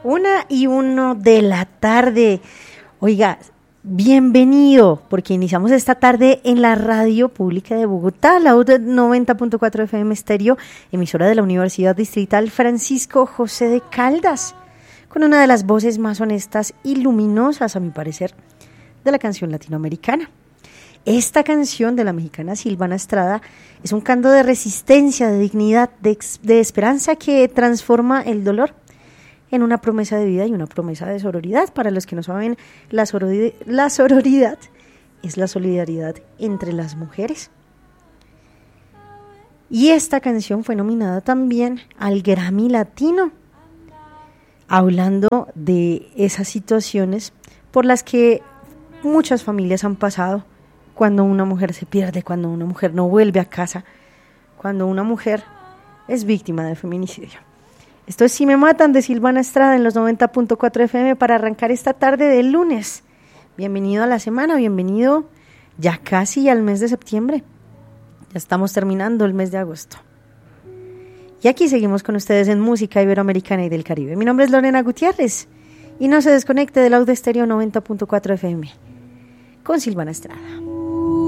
1:01 de la tarde. Oiga, bienvenido, porque iniciamos esta tarde en la radio pública de Bogotá, la UD 90.4 FM Estéreo, emisora de la Universidad Distrital Francisco José de Caldas, con una de las voces más honestas y luminosas, a mi parecer, de la canción latinoamericana. Esta canción de la mexicana Silvana Estrada es un canto de resistencia, de dignidad, de esperanza que transforma el dolor en una promesa de vida y una promesa de sororidad. Para los que no saben, la sororidad es la solidaridad entre las mujeres. Y esta canción fue nominada también al Grammy Latino, hablando de esas situaciones por las que muchas familias han pasado cuando una mujer se pierde, cuando una mujer no vuelve a casa, cuando una mujer es víctima de feminicidio. Esto es Si Me Matan, de Silvana Estrada, en los 90.4 FM, para arrancar esta tarde del lunes. Bienvenido a la semana, bienvenido ya casi al mes de septiembre. Ya estamos terminando el mes de agosto. Y aquí seguimos con ustedes en música iberoamericana y del Caribe. Mi nombre es Lorena Gutiérrez y no se desconecte del Audio Estéreo 90.4 FM con Silvana Estrada.